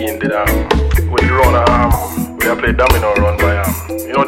Did with the run we have played domino run by